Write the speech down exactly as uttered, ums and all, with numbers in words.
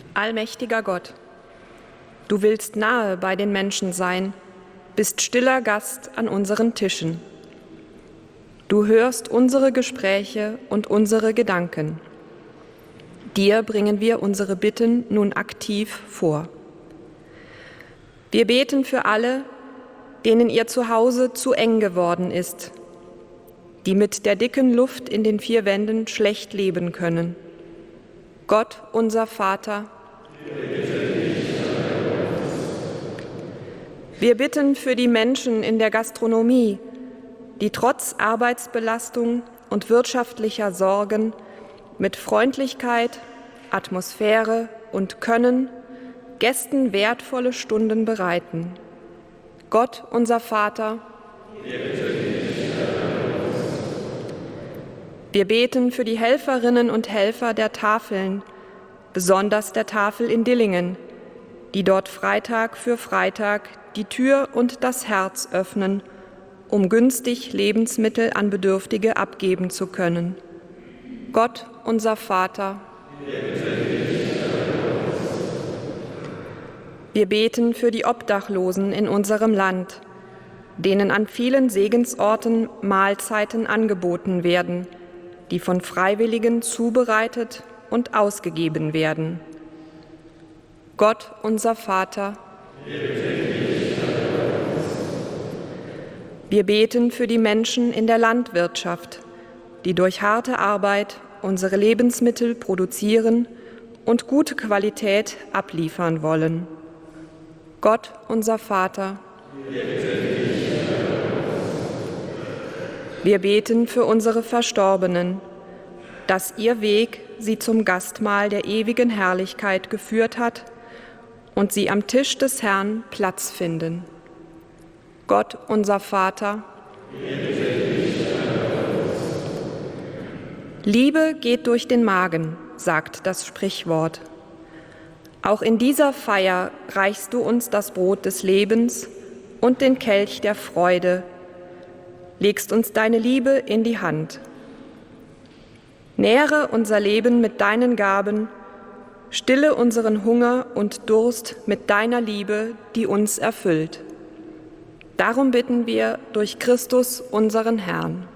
Allmächtiger Gott, du willst nahe bei den Menschen sein, bist stiller Gast an unseren Tischen. Du hörst unsere Gespräche und unsere Gedanken. Dir bringen wir unsere Bitten nun aktiv vor. Wir beten für alle, denen ihr Zuhause zu eng geworden ist, die mit der dicken Luft in den vier Wänden schlecht leben können. Gott, unser Vater, wir bitten für die Menschen in der Gastronomie, die trotz Arbeitsbelastung und wirtschaftlicher Sorgen mit Freundlichkeit, Atmosphäre und Können Gästen wertvolle Stunden bereiten. Gott, unser Vater, wir beten für die Helferinnen und Helfer der Tafeln, besonders der Tafel in Dillingen, die dort Freitag für Freitag die Tür und das Herz öffnen, um günstig Lebensmittel an Bedürftige abgeben zu können. Gott, unser Vater, wir beten für die Obdachlosen in unserem Land, denen an vielen Segensorten Mahlzeiten angeboten werden, die von Freiwilligen zubereitet und ausgegeben werden. Gott, unser Vater, wir beten für die Menschen in der Landwirtschaft, die durch harte Arbeit unsere Lebensmittel produzieren und gute Qualität abliefern wollen. Gott, unser Vater, wir beten für unsere Verstorbenen, dass ihr Weg sie zum Gastmahl der ewigen Herrlichkeit geführt hat und sie am Tisch des Herrn Platz finden. Gott, unser Vater, Liebe geht durch den Magen, sagt das Sprichwort. Auch in dieser Feier reichst du uns das Brot des Lebens und den Kelch der Freude, legst uns deine Liebe in die Hand. Nähre unser Leben mit deinen Gaben, stille unseren Hunger und Durst mit deiner Liebe, die uns erfüllt. Darum bitten wir durch Christus, unseren Herrn.